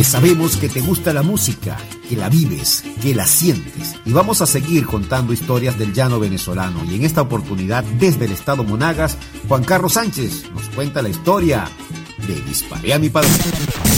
sabemos que te gusta la música, que la vives, que la sientes. Y vamos a seguir contando historias del llano venezolano. Y en esta oportunidad, desde el estado Monagas, Juan Carlos Sánchez nos cuenta la historia de Disparé a mi padre.